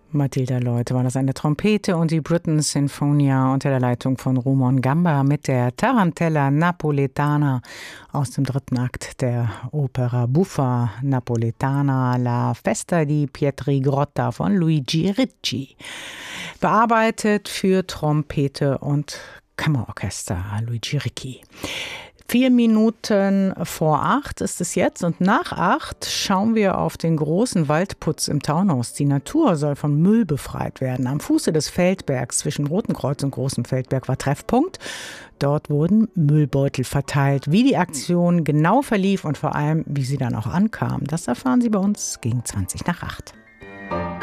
Matilda Lloyd war das, eine Trompete, und die Britten Sinfonia unter der Leitung von Rumon Gamba mit der Tarantella Napoletana aus dem dritten Akt der Opera Buffa Napoletana, La Festa di Pietragrotta von Luigi Ricci. Bearbeitet für Trompete und Kammerorchester, Luigi Ricci. 4 Minuten vor 8 ist es jetzt, und nach 8 schauen wir auf den großen Waldputz im Taunus. Die Natur soll von Müll befreit werden. Am Fuße des Feldbergs zwischen Rotenkreuz und Großem Feldberg war Treffpunkt. Dort wurden Müllbeutel verteilt. Wie die Aktion genau verlief und vor allem, wie sie dann auch ankam, das erfahren Sie bei uns gegen 20 nach 8.